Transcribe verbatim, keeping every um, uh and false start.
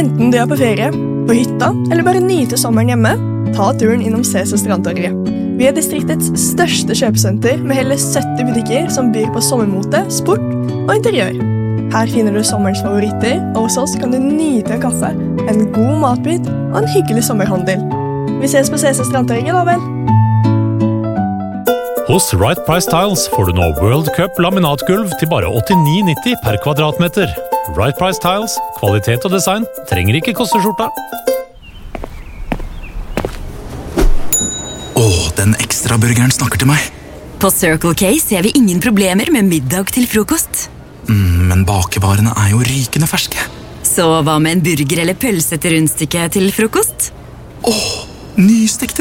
Enten du er på ferie, på hytta, eller bare nyter sommeren hjemme, ta turen innom C C Strandtorget. Vi er distriktets største kjøpesenter med hele sytti butikker som byr på sommermote, sport og interiør. Her finner du sommerens favoritter, og hos oss kan du nyte en kaffe, en god matbit og en hyggelig sommerhandel. Vi ses på C C Strandtorget da vel. Hos Right Price Tiles får du nå World Cup laminatgulv til bare åttini nitti per kvadratmeter. Right Price Tiles, kvalitet og design, trenger ikke koste skjorta. Åh, den ekstra burgeren snakker til meg. På Circle K ser vi ingen problemer med middag til frokost. Mm, men bakevarene er jo rykende ferske. Så hva med en burger eller pølse til rundstykke til frokost? Åh, nystekte